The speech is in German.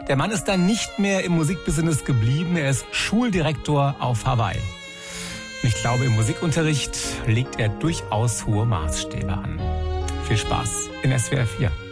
Der Mann ist dann nicht mehr im Musikbusiness geblieben. Er ist Schuldirektor auf Hawaii. Und ich glaube, im Musikunterricht legt er durchaus hohe Maßstäbe an. Viel Spaß in SWR 4.